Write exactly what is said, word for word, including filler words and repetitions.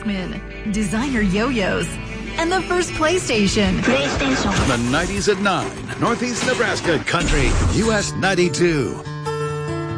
Walkman, designer yo-yos, and the first PlayStation. PlayStation. The nineties at nine, Northeast Nebraska Country, U S ninety-two.